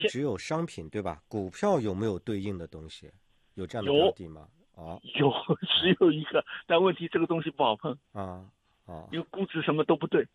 只有商品对吧？股票有没有对应的东西？有这样的标的吗？ 有，只有一个，但问题这个东西不好碰因为估值什么都不对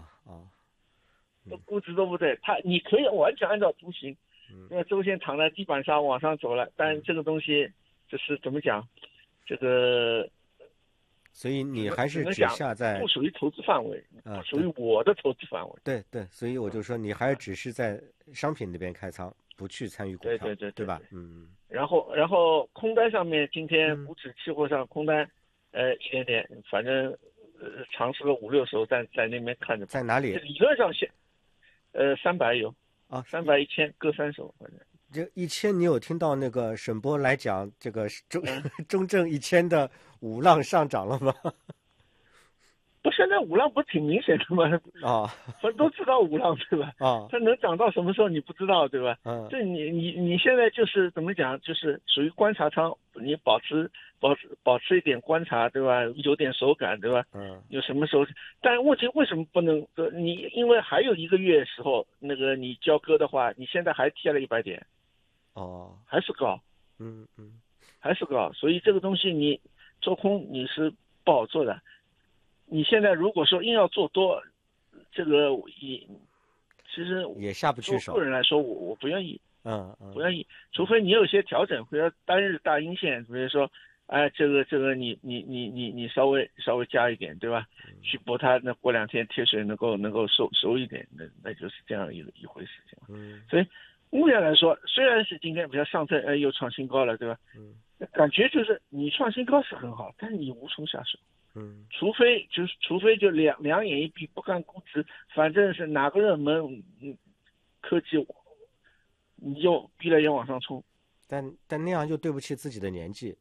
估值都不对，你可以完全按照图形，因为周线躺在地板上往上走了，但这个东西就是怎么讲，这个。 所以你还是只下在不属于投资范围，不属于我的投资范围。 对，所以我就说你还是只是在商品那边开仓，不去参与股票，对吧？ 然后空单上面，今天股指期货上空单，一点点，反正尝试了5-6手，在那边看着。 在哪里？ 理论上300有300、1000各3手，反正。 这1000，你有听到那个沈波来讲这个中证1000的5浪上涨了吗？ 不，现在5浪不是挺明显的吗？反正都知道5浪对吧？它能涨到什么时候你不知道对吧？这你现在就是怎么讲，就是属于观察仓，你保持一点观察对吧？有点手感对吧？有什么时候？但问题为什么不能？你因为还有1个月时候，那个你交割的话，你现在还贴了100点。还是高，还是高，所以这个东西你做空你是不好做的。你现在如果说硬要做多，这个其实也下不去手。 个人来说，我不愿意，不愿意，除非你有些调整，比如单日大阴线，比如说，这个你稍微加一点，对吧？去博它，那过2天贴水能够收一点，那就是这样一回事情。所以。目前来说，虽然是今天比较上证，又创新高了，对吧？感觉就是你创新高是很好，但是你无从下手。除非就两眼一闭不看估值，反正是哪个热门，科技，你就逼了也往上冲。 但那样又对不起自己的年纪，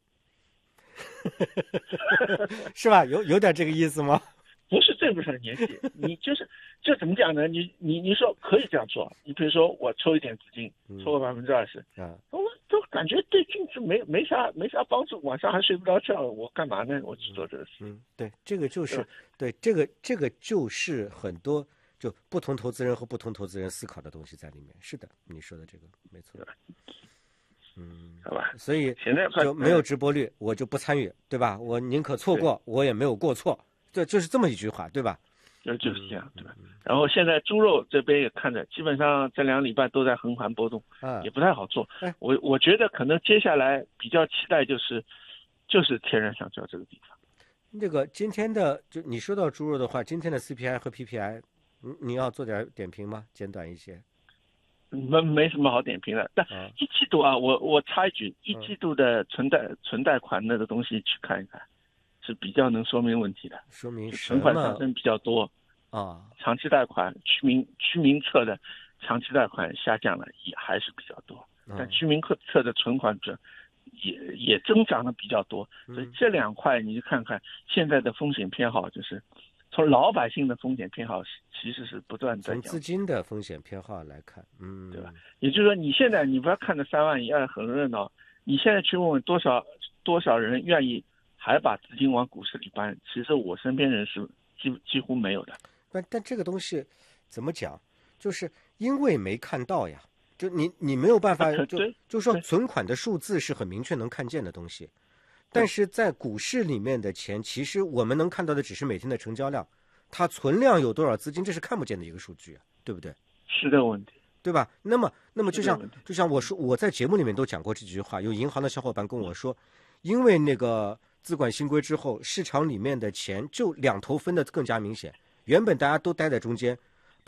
是吧？有点这个意思吗？ 不是对不上年纪，你就怎么讲呢？你说可以这样做，你比如说我抽一点资金，抽个20%，我都感觉对净值没啥帮助，晚上还睡不着觉，我干嘛呢？我去做这个事。 对，这个就是对这个就是很多就不同投资人和不同投资人思考的东西在里面。是的，你说的这个没错。 好吧， 所以现在就没有直播率，我就不参与，对吧？我宁可错过，我也没有过错。对，就是这么一句话，对吧？ 就是这样，对吧？然后现在猪肉这边也看着，基本上这2礼拜都在横盘波动，也不太好做。我觉得可能接下来比较期待就是天然橡胶这个地方。 这个今天的就你说到猪肉的话，今天的 CPI 和 PPI，你要做点点评吗？简短一些。 没什么好点评的，但1季度我插一句，1季度的存贷款那个东西去看一看。是比较能说明问题的， 说明存款上升比较多长期贷款居民侧的长期贷款下降了，也还是比较多，但居民侧的存款者也增长的比较多，所以这2块你就看看现在的风险偏好，就是从老百姓的风险偏好其实是不断在从资金的风险偏好来看， 对吧？也就是说，你现在你不要看着3万亿很热闹，你现在去问问多少人愿意。还把资金往股市里搬，其实我身边人是几乎没有的。 但这个东西怎么讲？就是因为没看到呀，就你没有办法，就说存款的数字是很明确能看见的东西，但是在股市里面的钱，其实我们能看到的只是每天的成交量，它存量有多少资金，这是看不见的一个数据啊，对不对？ 是的问题， 对吧？那么就像我说，我在节目里面都讲过这句话，有银行的小伙伴跟我说，因为那个。资管新规之后，市场里面的钱就2头分的更加明显。原本大家都待在中间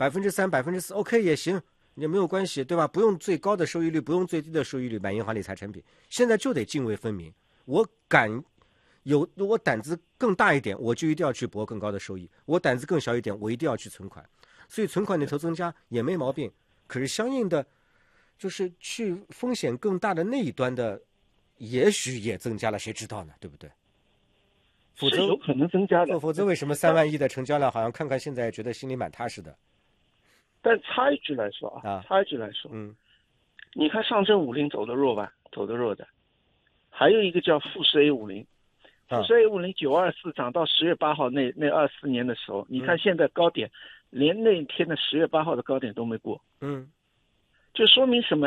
，3%、4%， OK 也行，也没有关系，对吧？不用最高的收益率，不用最低的收益率买银行理财产品。现在就得泾渭分明，我胆子更大一点，我就一定要去博更高的收益；我胆子更小一点，我一定要去存款。所以存款那头增加也没毛病，可是相应的，就是去风险更大的那一端的，也许也增加了，谁知道呢？对不对？ 是有可能增加的， 否则为什么3万亿的成交量好像看看现在觉得心里蛮踏实的？ 但插一句来说你看上证50走得弱吧，走得弱的，还有一个叫富时 A50，富时 A50 924涨到10月8号那24年的时候，你看现在高点连那天的10月8号的高点都没过， 就说明什么？